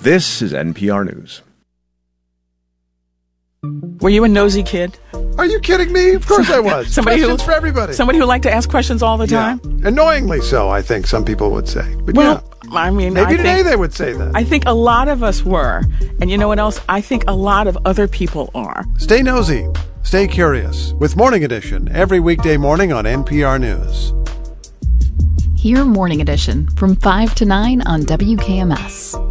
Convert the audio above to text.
This is NPR News. Were you a nosy kid? Are you kidding me? Of course I was. Questions for everybody. Somebody who liked to ask questions all the time? Yeah. Annoyingly so, I think some people would say. But I mean, maybe today they would say that. I think a lot of us were. And you know what else? I think a lot of other people are. Stay nosy. Stay curious with Morning Edition every weekday morning on NPR News. Hear Morning Edition from 5 to 9 on WKMS.